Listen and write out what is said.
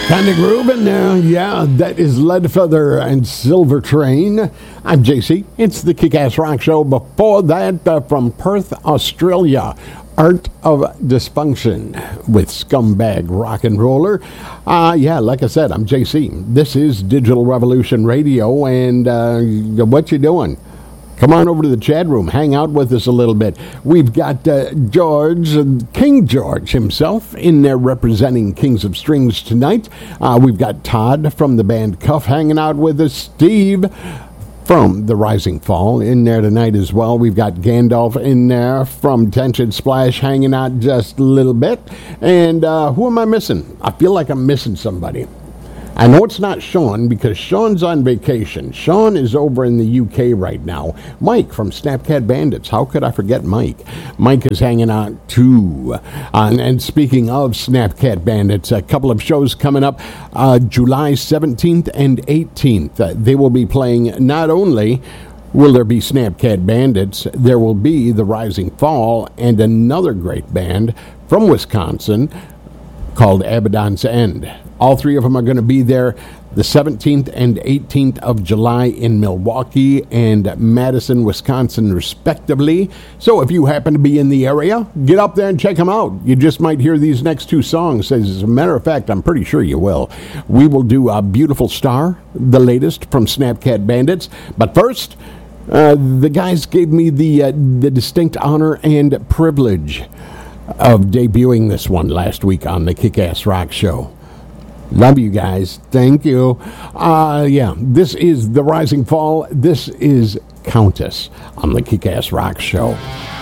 Kind of grooving there. Yeah, that is Leadfeather and Silver Train. I'm JC. It's the Kick-Ass Rock Show. Before that, from Perth, Australia, Art of Dysfunction with Scumbag Rock and Roller. Yeah, like I said, I'm JC. This is Digital Revolution Radio, and what you doing? Come on over to the chat room. Hang out with us a little bit. We've got George, King George himself, in there representing Kings of Strings tonight. We've got Todd from the band Cuff hanging out with us. Steve from the Rising Fall in there tonight as well. We've got Gandalf in there from Tension Splash hanging out just a little bit. And who am I missing? I feel like I'm missing somebody. I know it's not Sean because Sean's on vacation. Sean is over in the UK right now. Mike from Snapcat Bandits. How could I forget Mike? Mike is hanging out too. And speaking of Snapcat Bandits, a couple of shows coming up July 17th and 18th. They will be playing not only will there be Snapcat Bandits, there will be the Rising Fall and another great band from Wisconsin called Abaddon's End. All three of them are going to be there the 17th and 18th of July in Milwaukee and Madison, Wisconsin, respectively. So if you happen to be in the area, get up there and check them out. You just might hear these next two songs. As a matter of fact, I'm pretty sure you will. We will do A Beautiful Star, the latest from Snapcat Bandits. But first, the guys gave me the distinct honor and privilege of debuting this one last week on the Kick-Ass Rock Show. Love you guys. Thank you. Yeah, this is The Rising Fall. This is Countess on the Kick-Ass Rock Show.